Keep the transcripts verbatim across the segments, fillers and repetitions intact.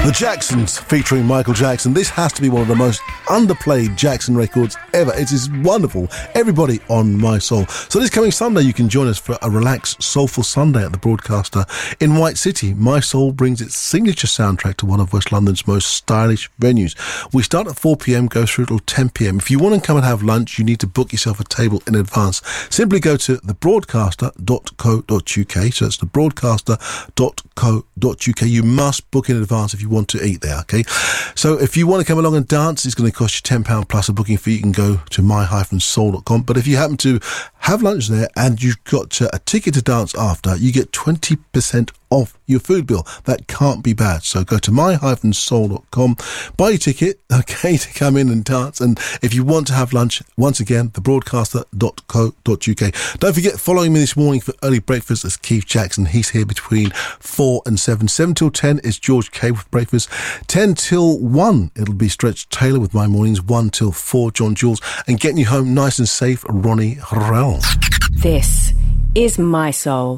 The Jacksons featuring Michael Jackson. This has to be one of the most underplayed Jackson records ever. It is wonderful. Everybody on My Soul. So this coming Sunday, you can join us for a relaxed, soulful Sunday at the Broadcaster in White City. My Soul brings its signature soundtrack to one of West London's most stylish venues. We start at four p.m, go through till ten p.m. If you want to come and have lunch, you need to book yourself a table in advance. Simply go to the broadcaster dot co dot uk. So it's the broadcaster dot co dot uk. You must book in advance if you want to eat there, okay? So if you want to come along and dance, it's going to cost you ten pounds plus a booking fee. You can go to my soul dot com. But if you happen to have lunch there and you've got a ticket to dance after, you get twenty percent off your food bill. That can't be bad. So go to my soul dot com, buy your ticket, okay, to come in and dance. And if you want to have lunch, once again, the broadcaster dot co dot uk. Don't forget, following me this morning for early breakfast is Keith Jackson. He's here between four and seven. seven till ten is George Kay with breakfast. ten till one, it'll be Stretch Taylor with my mornings. one till four, John Jules. And getting you home nice and safe, Ronnie Rell. This is My Soul.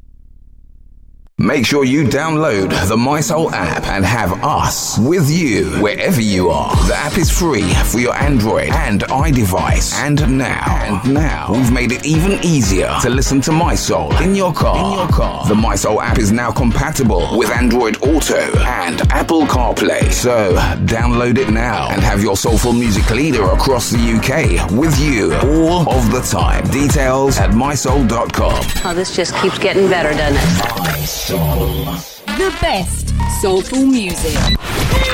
Make sure you download the My Soul app and have us with you wherever you are. The app is free for your Android and iDevice. And now, and now, we've made it even easier to listen to My Soul in your car. In your car. The My Soul app is now compatible with Android Auto and Apple CarPlay. So, download it now and have your soulful music leader across the U K with you all of the time. Details at my soul dot com. Oh, this just keeps getting better, doesn't it? My Soul. The best soulful music.